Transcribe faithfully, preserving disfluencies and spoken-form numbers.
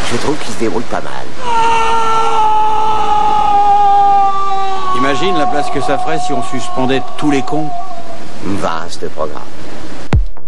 Je trouve qu'il se débrouille pas mal. Imagine la place que ça ferait si on suspendait tous les cons. Vaste programme.